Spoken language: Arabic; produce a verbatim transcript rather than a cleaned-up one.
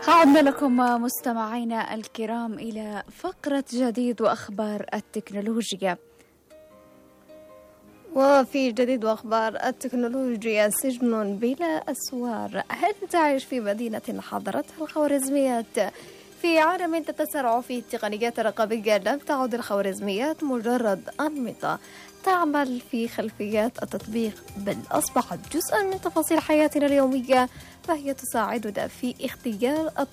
عدنا لكم مستمعينا الكرام إلى فقرة جديد وأخبار التكنولوجيا. وفي جديد وأخبار التكنولوجيا: سجن بلا أسوار. هل تعيش في مدينة حضرتها الخوارزميات؟ في عالم تتسارع فيه التقنيات الرقمية، لم تعد الخوارزميات مجرد أنمطة تعمل في خلفيات التطبيق، بل أصبحت جزءا من تفاصيل حياتنا اليومية، فهي تساعدنا في اختيار